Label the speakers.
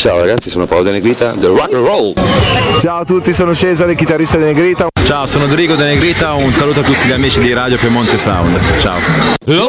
Speaker 1: Ciao ragazzi, sono Paolo De Negrita, The Rock and Roll.
Speaker 2: Ciao a tutti, sono Cesare, chitarrista di Negrita.
Speaker 3: Ciao, sono Dorigo De Negrita, un saluto a tutti gli amici di Radio Piemonte Sound. Ciao.